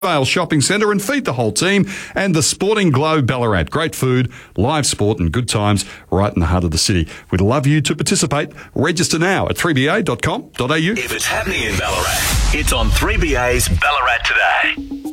Vale Shopping Centre and feed the whole team, and the Sporting Glow Ballarat. Great food, live sport and good times right in the heart of the city. We'd love you to participate. Register now at 3ba.com.au. If it's happening in Ballarat, it's on 3BA's Ballarat Today.